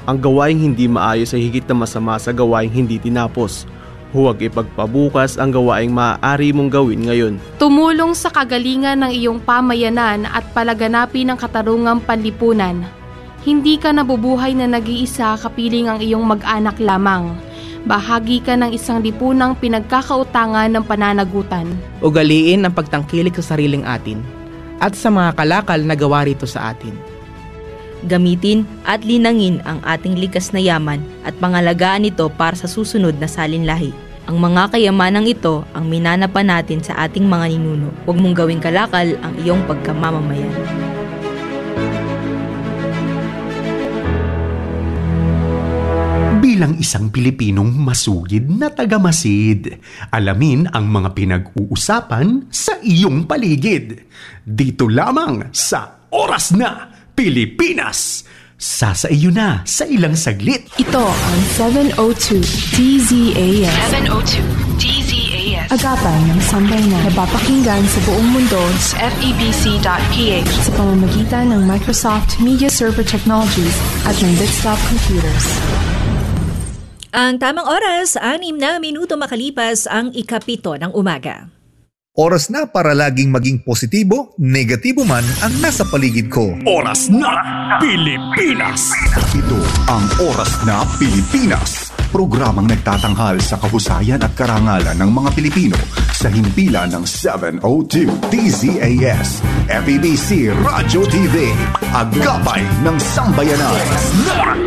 Ang gawaing hindi maayos ay higit na masama sa gawaing hindi tinapos. Huwag ipagpabukas ang gawaing maaari mong gawin ngayon. Tumulong sa kagalingan ng iyong pamayanan at palaganapin ang katarungang panlipunan. Hindi ka nabubuhay na nag-iisa kapiling ang iyong mag-anak lamang. Bahagi ka ng isang lipunang pinagkakautangan ng pananagutan. Ugaliin ang pagtangkilik sa sariling atin at sa mga kalakal na gawa rito sa atin. Gamitin at linangin ang ating likas na yaman at pangalagaan ito para sa susunod na salinlahi. Ang mga kayamanang ito ang minanapan natin sa ating mga ninuno. Huwag mong gawing kalakal ang iyong pagkamamamayan. Bilang isang Pilipinong masugid na taga-Masid, alamin ang mga pinag-uusapan sa iyong paligid. Dito lamang sa Oras na Pilipinas. Sasa iyo na sa ilang saglit. Ito ang 702 DZAS. 702 DZAS. Agapan ng sambayanan na napapakinggan sa buong mundo sa FEBC.ph sa pamamagitan ng Microsoft Media Server Technologies at ng Desktop Computers. Ang tamang oras, 6 na minuto makalipas ang 7 ng umaga. Oras na para laging maging positibo, negatibo man ang nasa paligid ko. Oras na Pilipinas! Ito ang Oras na Pilipinas. Programang nagtatanghal sa kahusayan at karangalan ng mga Pilipino sa himpilan ng 702 DZAS, FEBC Radio TV, Agapay ng Sambayanan.